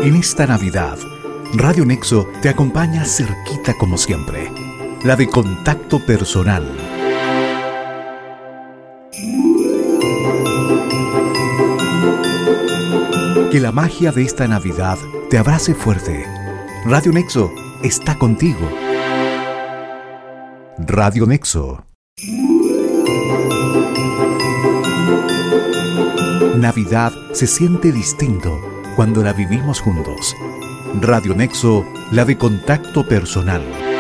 En esta Navidad, Radio Nexo te acompaña cerquita como siempre, la de contacto personal. Que la magia de esta Navidad te abrace fuerte. Radio Nexo está contigo. Radio Nexo. Navidad se siente distinto cuando la vivimos juntos. Radio Nexo, la de contacto personal.